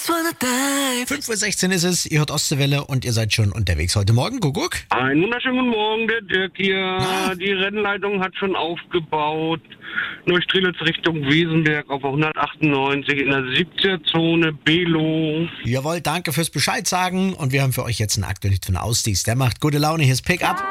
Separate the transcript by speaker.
Speaker 1: 5:16 Uhr ist es, ihr hört Ostseewelle und ihr seid schon unterwegs heute Morgen. Kuckuck.
Speaker 2: Einen wunderschönen guten Morgen, der Dirk hier.
Speaker 1: Na?
Speaker 2: Die Rennleitung hat schon aufgebaut. Neustrelitz Richtung Wesenberg auf der 198 in der 70er-Zone Belo.
Speaker 1: Jawohl, danke fürs Bescheid sagen und wir haben für euch jetzt einen aktuellen Hit von Ausdies. Der macht gute Laune, hier ist Pick Up.